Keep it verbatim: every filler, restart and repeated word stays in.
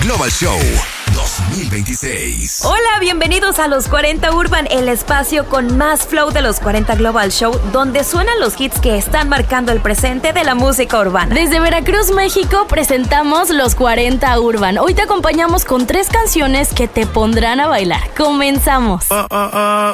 Global Show dos mil veintiséis. Hola, bienvenidos a Los cuarenta Urban, el espacio con más flow de Los cuarenta Global Show, donde suenan los hits que están marcando el presente de la música urbana. Desde Veracruz, México, presentamos Los cuarenta Urban. Hoy te acompañamos con tres canciones que te pondrán a bailar. Comenzamos. Uh, uh, uh.